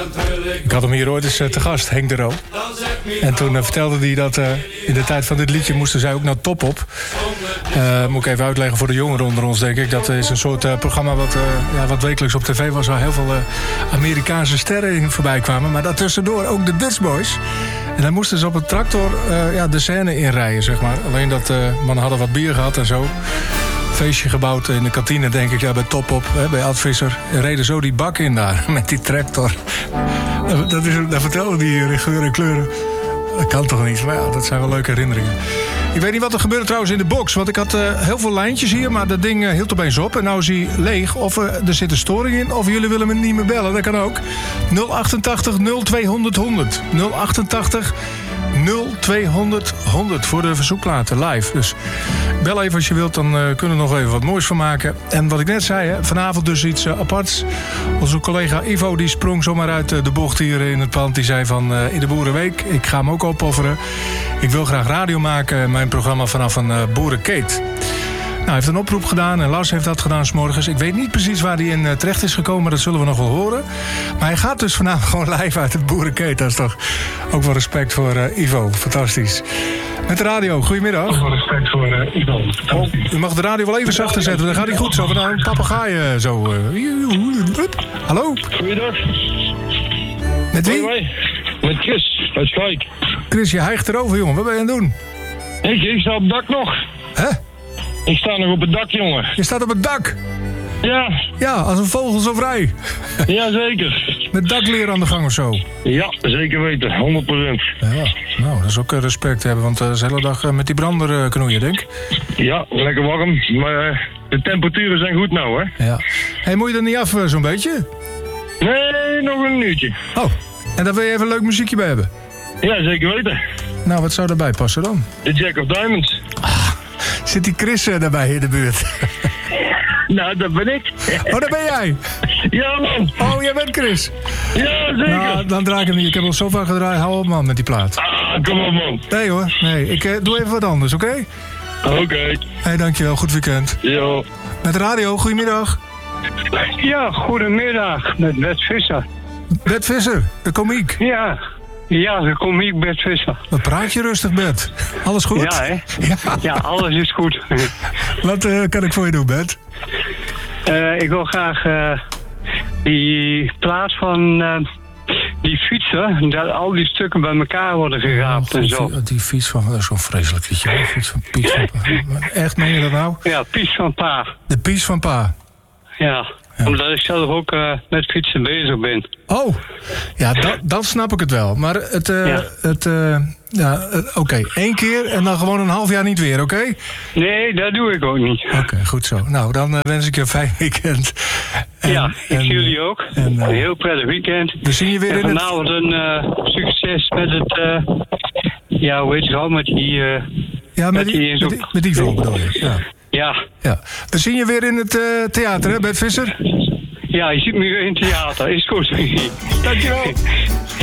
Ik had hem hier ooit eens te gast, Henk de Roo. En toen vertelde hij dat in de tijd van dit liedje moesten zij ook naar Top Op. Moet ik even uitleggen voor de jongeren onder ons, denk ik. Dat is een soort programma wat wekelijks op tv was, waar heel veel Amerikaanse sterren in voorbij kwamen. Maar daartussendoor ook de Dutch Boys. En dan moesten ze op een tractor de scène inrijden, zeg maar. Alleen dat mannen hadden wat bier gehad en zo. Feestje gebouwd in de kantine, denk ik, bij Top Op, bij Ad Visser. En reden zo die bak in daar, met die tractor. Dat vertelde die hier in geur en kleuren. Dat kan toch niet, maar ja, dat zijn wel leuke herinneringen. Ik weet niet wat er gebeurde trouwens in de box. Want ik had heel veel lijntjes hier, maar dat ding hield opeens op. En nou is hij leeg. Of er zit een storing in, of jullie willen me niet meer bellen. Dat kan ook. 088 0200 100. 088 0200 100 voor de verzoekplaten live. Dus bel even als je wilt, dan kunnen we nog even wat moois van maken. En wat ik net zei, vanavond dus iets aparts. Onze collega Ivo die sprong zomaar uit de bocht hier in het pand. Die zei van in de Boerenweek, ik ga hem ook opofferen. Ik wil graag radio maken, mijn programma vanaf een boerenkeet. Nou, hij heeft een oproep gedaan en Lars heeft dat gedaan 's morgens. Ik weet niet precies waar hij in terecht is gekomen, maar dat zullen we nog wel horen. Maar hij gaat dus vanavond gewoon live uit het boerenkeet. Dat is toch ook wel respect voor Ivo. Fantastisch. Met de radio, goedemiddag. Ook wel respect voor Ivo. Fantastisch. U mag de radio wel even zachter zetten, dan gaat hij goed. Zo van een papegaai zo. Hallo? Goeiedag. Met wie? Met Chris uit Schaik. Chris, je hijgt erover, jongen. Wat ben je aan het doen? Ik sta op het dak nog. Hè? Ik sta nog op het dak, jongen. Je staat op het dak? Ja. Ja, als een vogel zo vrij. Ja, zeker. Met dakleer aan de gang of zo? Ja, zeker weten. 100%. Ja, nou, dat is ook respect hebben, want de hele dag met die brander knoeien, denk ik. Ja, lekker warm. Maar de temperaturen zijn goed nou, hè? Ja. Hey, moet je er niet af zo'n beetje? Nee, nog een uurtje. Oh, en daar wil je even een leuk muziekje bij hebben? Ja, zeker weten. Nou, wat zou daarbij passen dan? De Jack of Diamonds. Zit die Chris daarbij in de buurt? Nou, dat ben ik. Oh, daar ben jij? Ja, man. Oh, jij bent Chris? Ja, zeker. Nou, dan draai ik hem niet. Ik heb al zo vaak gedraaid. Hou op, man, met die plaat. Ah, kom op, man. Nee, hoor. Nee, ik doe even wat anders, oké? Oké. Hey, dankjewel. Goed weekend. Jo. Met de radio, goedemiddag. Ja, goedemiddag, met Bert Visser. Bert Visser, de komiek. Ja, de komiek Bert Visser. Wat praat je rustig, Bert? Alles goed? Ja, hè? Ja, alles is goed. Wat kan ik voor je doen, Bert? Ik wil graag die plaats van die fietser, dat al die stukken bij elkaar worden geraapt en zo. Die fiets van, dat is zo'n vreselijk liedje. De fiets van Piet van Pa. Echt, meen je dat nou? Ja, Pies van Pa. De Pies van Pa. Ja. Omdat ik zelf ook met fietsen bezig ben. Oh, ja, dan snap ik het wel. Maar oké, 1 keer en dan gewoon een half jaar niet weer, oké? Nee, dat doe ik ook niet. Oké, goed zo. Nou, dan wens ik je een fijn weekend. Ik zie jullie ook. Een heel prettig weekend. We zien je weer in vanavond een succes met het, hoe heet het al, met die... met die vlog bedoel je, ja. Ja. We zien je weer in het theater, hè, Bert Visser? Ja, je ziet me weer in het theater. Is goed. Dankjewel.